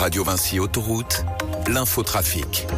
Radio Vinci Autoroute, l'infotrafic.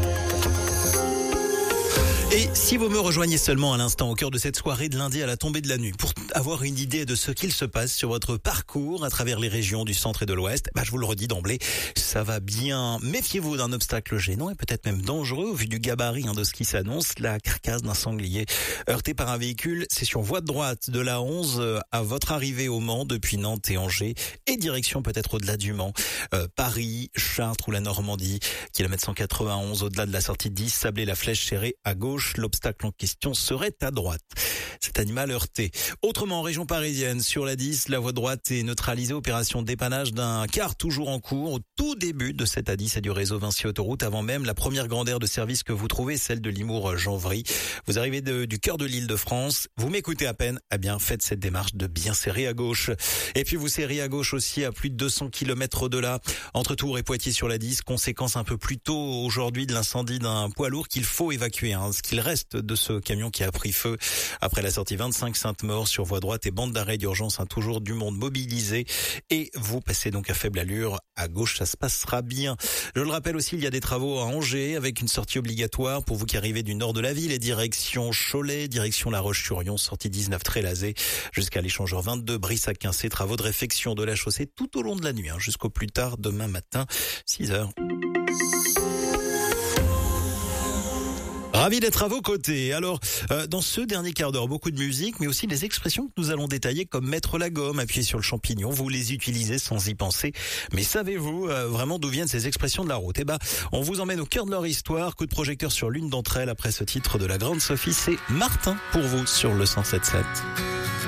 Et si vous me rejoignez seulement à l'instant au cœur de cette soirée de lundi à la tombée de la nuit, pour avoir une idée de ce qu'il se passe sur votre parcours à travers les régions du centre et de l'ouest, je vous le redis d'emblée, ça va bien. Méfiez-vous d'un obstacle gênant et peut-être même dangereux au vu du gabarit de ce qui s'annonce, la carcasse d'un sanglier heurté par un véhicule. C'est sur voie de droite de la 11 à votre arrivée au Mans depuis Nantes et Angers et direction peut-être au-delà du Mans, Paris, Chartres ou la Normandie, kilomètre 191 au-delà de la sortie de 10, Sablé-la-Flèche-Chéré à gauche. L'obstacle en question serait à droite. Cet animal heurté. Autrement, en région parisienne, sur la 10, la voie droite est neutralisée. Opération dépannage d'un car toujours en cours au tout début de cette A10 et du réseau Vinci Autoroute, avant même la première grande aire de service que vous trouvez, celle de Limours-Janvry. Vous arrivez du cœur de l'Île-de-France. Vous m'écoutez à peine. Eh bien, faites cette démarche de bien serrer à gauche. Et puis, vous serrez à gauche aussi à plus de 200 km au-delà, entre Tours et Poitiers sur la 10. Conséquence un peu plus tôt aujourd'hui de l'incendie d'un poids lourd qu'il faut évacuer. Ce qu'il reste de ce camion qui a pris feu après la sortie 25 Sainte-Maure sur voie droite et bande d'arrêt d'urgence, toujours du monde mobilisé et vous passez donc à faible allure à gauche, ça se passera bien. Je le rappelle aussi, il y a des travaux à Angers avec une sortie obligatoire pour vous qui arrivez du nord de la ville et direction Cholet, direction La Roche-sur-Yon, sortie 19 Trélazé jusqu'à l'échangeur 22 Brissac-Quincé, travaux de réfection de la chaussée tout au long de la nuit, jusqu'au plus tard demain matin 6h. Ravi d'être à vos côtés. Alors, dans ce dernier quart d'heure, beaucoup de musique, mais aussi des expressions que nous allons détailler comme mettre la gomme, appuyer sur le champignon. Vous les utilisez sans y penser. Mais savez-vous vraiment d'où viennent ces expressions de la route ? On vous emmène au cœur de leur histoire. Coup de projecteur sur l'une d'entre elles après ce titre de la grande Sophie. C'est Martin pour vous sur le 107.7.